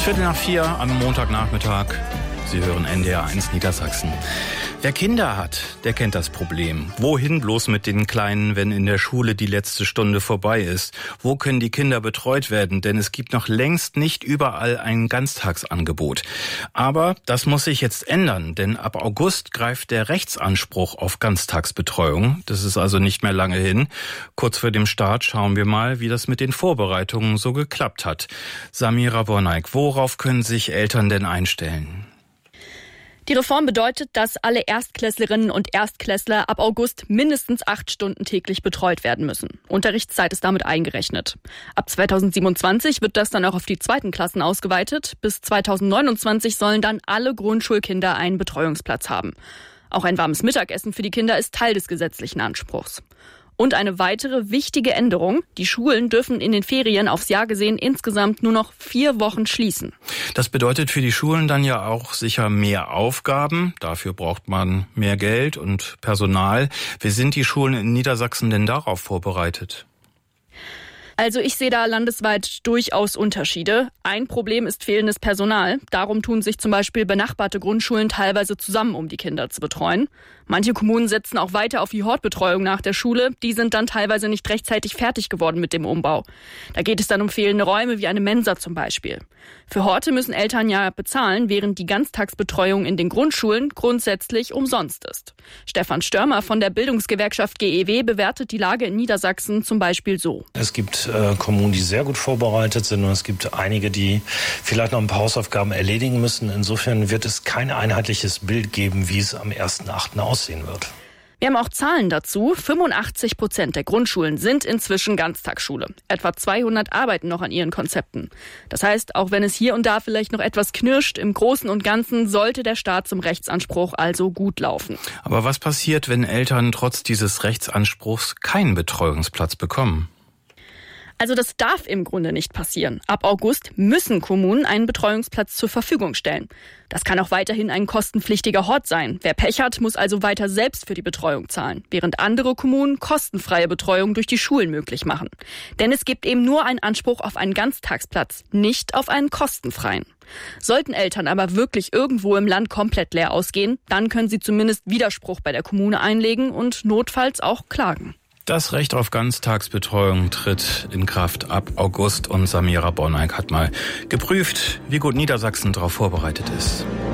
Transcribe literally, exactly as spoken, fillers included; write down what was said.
Viertel nach vier am Montagnachmittag. Sie hören N D R eins Niedersachsen. Wer Kinder hat, der kennt das Problem. Wohin bloß mit den Kleinen, wenn in der Schule die letzte Stunde vorbei ist? Wo können die Kinder betreut werden? Denn es gibt noch längst nicht überall ein Ganztagsangebot. Aber das muss sich jetzt ändern, denn ab August greift der Rechtsanspruch auf Ganztagsbetreuung. Das ist also nicht mehr lange hin. Kurz vor dem Start schauen wir mal, wie das mit den Vorbereitungen so geklappt hat. Samira Bornaik, worauf können sich Eltern denn einstellen? Die Reform bedeutet, dass alle Erstklässlerinnen und Erstklässler ab August mindestens acht Stunden täglich betreut werden müssen. Unterrichtszeit ist damit eingerechnet. Ab zweitausendsiebenundzwanzig wird das dann auch auf die zweiten Klassen ausgeweitet. Bis zweitausendneunundzwanzig sollen dann alle Grundschulkinder einen Betreuungsplatz haben. Auch ein warmes Mittagessen für die Kinder ist Teil des gesetzlichen Anspruchs. Und eine weitere wichtige Änderung: Die Schulen dürfen in den Ferien aufs Jahr gesehen insgesamt nur noch vier Wochen schließen. Das bedeutet für die Schulen dann ja auch sicher mehr Aufgaben. Dafür braucht man mehr Geld und Personal. Wie sind die Schulen in Niedersachsen denn darauf vorbereitet? Also ich sehe da landesweit durchaus Unterschiede. Ein Problem ist fehlendes Personal. Darum tun sich zum Beispiel benachbarte Grundschulen teilweise zusammen, um die Kinder zu betreuen. Manche Kommunen setzen auch weiter auf die Hortbetreuung nach der Schule. Die sind dann teilweise nicht rechtzeitig fertig geworden mit dem Umbau. Da geht es dann um fehlende Räume wie eine Mensa zum Beispiel. Für Horte müssen Eltern ja bezahlen, während die Ganztagsbetreuung in den Grundschulen grundsätzlich umsonst ist. Stefan Störmer von der Bildungsgewerkschaft G E W bewertet die Lage in Niedersachsen zum Beispiel so. Es gibt äh, Kommunen, die sehr gut vorbereitet sind, und es gibt einige, die vielleicht noch ein paar Hausaufgaben erledigen müssen. Insofern wird es kein einheitliches Bild geben, wie es am ersten achten aussehen wird. Wir haben auch Zahlen dazu. fünfundachtzig Prozent der Grundschulen sind inzwischen Ganztagsschule. Etwa zweihundert arbeiten noch an ihren Konzepten. Das heißt, auch wenn es hier und da vielleicht noch etwas knirscht, im Großen und Ganzen sollte der Start zum Rechtsanspruch also gut laufen. Aber was passiert, wenn Eltern trotz dieses Rechtsanspruchs keinen Betreuungsplatz bekommen? Also das darf im Grunde nicht passieren. Ab August müssen Kommunen einen Betreuungsplatz zur Verfügung stellen. Das kann auch weiterhin ein kostenpflichtiger Hort sein. Wer Pech hat, muss also weiter selbst für die Betreuung zahlen, während andere Kommunen kostenfreie Betreuung durch die Schulen möglich machen. Denn es gibt eben nur einen Anspruch auf einen Ganztagsplatz, nicht auf einen kostenfreien. Sollten Eltern aber wirklich irgendwo im Land komplett leer ausgehen, dann können sie zumindest Widerspruch bei der Kommune einlegen und notfalls auch klagen. Das Recht auf Ganztagsbetreuung tritt in Kraft ab August und Samira Bornaik hat mal geprüft, wie gut Niedersachsen darauf vorbereitet ist.